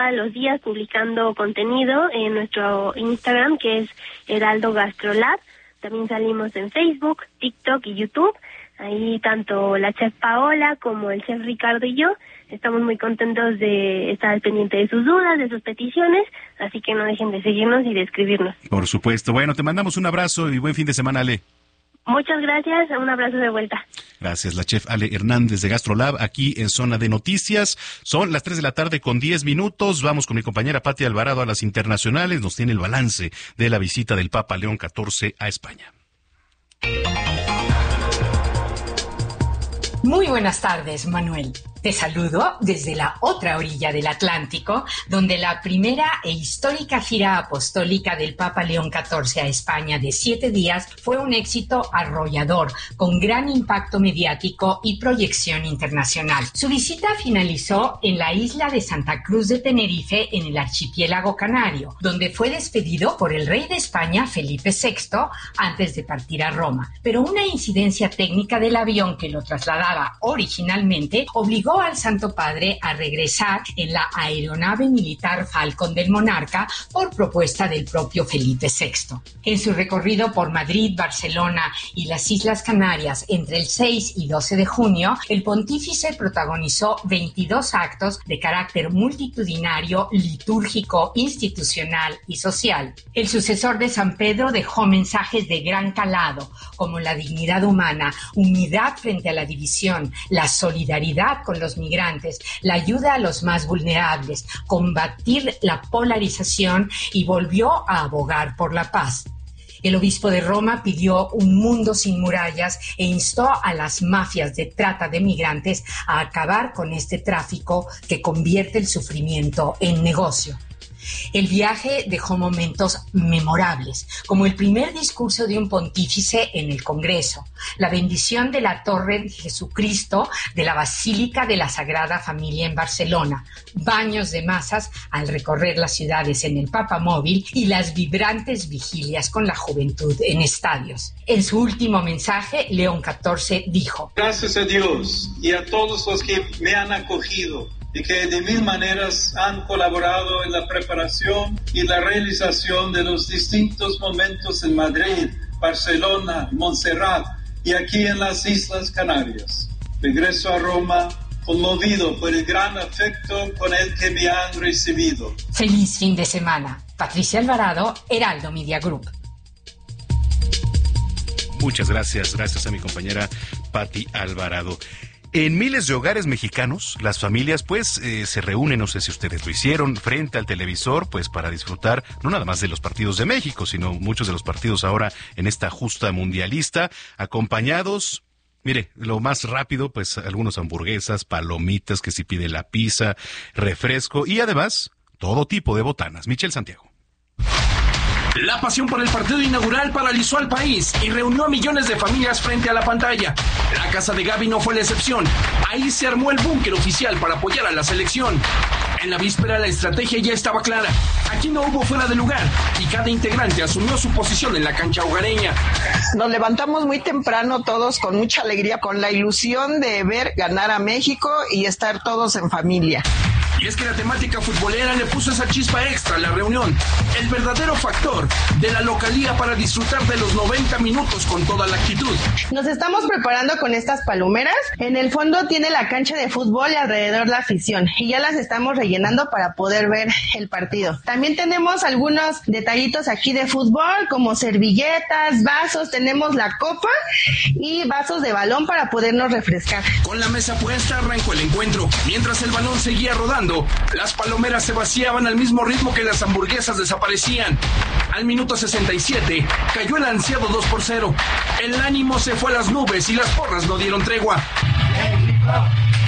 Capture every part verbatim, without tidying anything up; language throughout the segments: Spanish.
los días publicando contenido en nuestro Instagram, que es Heraldo Gastrolab. También salimos en Facebook, TikTok y YouTube. Ahí tanto la chef Paola como el chef Ricardo y yo estamos muy contentos de estar al pendiente de sus dudas, de sus peticiones, así que no dejen de seguirnos y de escribirnos. Por supuesto. Bueno, te mandamos un abrazo y buen fin de semana, Ale. Muchas gracias, un abrazo de vuelta. Gracias, la chef Ale Hernández de Gastrolab, aquí en Zona de Noticias. Son las tres de la tarde con diez minutos. Vamos con mi compañera Pati Alvarado a las internacionales. Nos tiene el balance de la visita del Papa León catorce a España. Muy buenas tardes, Manuel. Te saludo desde la otra orilla del Atlántico, donde la primera e histórica gira apostólica del Papa León catorce a España de siete días fue un éxito arrollador, con gran impacto mediático y proyección internacional. Su visita finalizó en la isla de Santa Cruz de Tenerife, en el archipiélago canario, donde fue despedido por el rey de España, Felipe sexto, antes de partir a Roma. Pero una incidencia técnica del avión que lo trasladaba originalmente obligó al Santo Padre a regresar en la aeronave militar Falcon del monarca por propuesta del propio Felipe sexto. En su recorrido por Madrid, Barcelona y las Islas Canarias entre el seis y doce de junio, el pontífice protagonizó veintidós actos de carácter multitudinario, litúrgico, institucional y social. El sucesor de San Pedro dejó mensajes de gran calado, como la dignidad humana, unidad frente a la división, la solidaridad con los migrantes, la ayuda a los más vulnerables, combatir la polarización y volvió a abogar por la paz. El obispo de Roma pidió un mundo sin murallas e instó a las mafias de trata de migrantes a acabar con este tráfico que convierte el sufrimiento en negocio. El viaje dejó momentos memorables, como el primer discurso de un pontífice en el Congreso, la bendición de la Torre de Jesucristo de la Basílica de la Sagrada Familia en Barcelona, baños de masas al recorrer las ciudades en el Papamóvil y las vibrantes vigilias con la juventud en estadios. En su último mensaje, León catorce dijo: Gracias a Dios y a todos los que me han acogido y que de mil maneras han colaborado en la preparación y la realización de los distintos momentos en Madrid, Barcelona, Montserrat y aquí en las Islas Canarias. Regreso a Roma conmovido por el gran afecto con el que me han recibido. Feliz fin de semana. Patricia Alvarado, Heraldo Media Group. Muchas gracias, gracias a mi compañera Pati Alvarado. En miles de hogares mexicanos, las familias pues eh, se reúnen, no sé si ustedes lo hicieron, frente al televisor, pues para disfrutar no nada más de los partidos de México, sino muchos de los partidos ahora en esta justa mundialista, acompañados, mire, lo más rápido, pues algunos hamburguesas, palomitas, que si pide la pizza, refresco y además todo tipo de botanas. Michelle Santiago. La pasión por el partido inaugural paralizó al país y reunió a millones de familias frente a la pantalla. La casa de Gaby no fue la excepción. Ahí se armó el búnker oficial para apoyar a la selección. En la víspera la estrategia ya estaba clara. Aquí no hubo fuera de lugar y cada integrante asumió su posición en la cancha hogareña. Nos levantamos muy temprano todos con mucha alegría, con la ilusión de ver ganar a México y estar todos en familia. Y es que la temática futbolera le puso esa chispa extra a la reunión, el verdadero factor de la localía para disfrutar de los noventa minutos con toda la actitud. Nos estamos preparando con estas palomeras. En el fondo tiene la cancha de fútbol y alrededor la afición. Y ya las estamos rellenando para poder ver el partido. También tenemos algunos detallitos aquí de fútbol, como servilletas, vasos. Tenemos la copa y vasos de balón para podernos refrescar. Con la mesa puesta arrancó el encuentro. Mientras el balón seguía rodando, las palomeras se vaciaban al mismo ritmo que las hamburguesas desaparecían. Al minuto sesenta y siete cayó el ansiado dos por cero. El ánimo se fue a las nubes y las porras no dieron tregua. ¡México!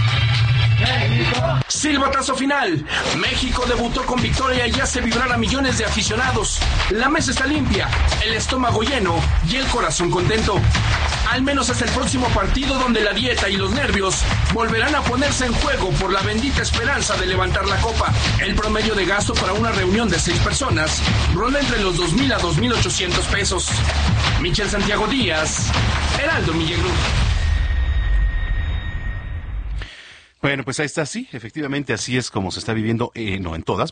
¡México! Silbatazo final. México debutó con victoria y hace vibrar a millones de aficionados. La mesa está limpia, el estómago lleno y el corazón contento. Al menos hasta el próximo partido, donde la dieta y los nervios volverán a ponerse en juego por la bendita esperanza de levantar la copa. El promedio de gasto para una reunión de seis personas ronda entre los dos mil a dos mil ochocientos pesos. Michelle Santiago Díaz, Heraldo Media Group. Bueno, pues ahí está, sí, efectivamente así es como se está viviendo, eh, no en todas,